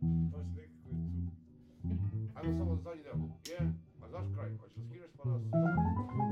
baš nekako je tu. Ajmo samo za zadnji del. 1, a znaš kraj, hoćeš da skineš pa da...